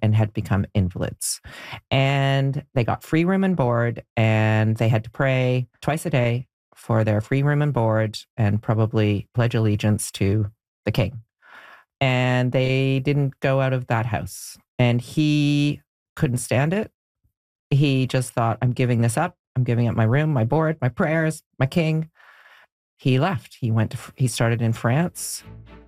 and had become invalids. And they got free room and board, and they had to pray twice a day for their free room and board and probably pledge allegiance to the king. And they didn't go out of that house. And he couldn't stand it. He just thought, I'm giving this up. I'm giving up my room, my board, my prayers, my king. He left. He started in France.